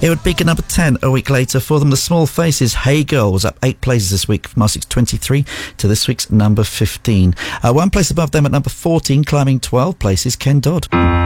It would peak at number 10 a week later. For them, The Small Faces, Hey Girl, was up 8 places this week from last week's 23 to this week's number 15. 1 place above them at number 14, climbing 12 places, Ken Dodd.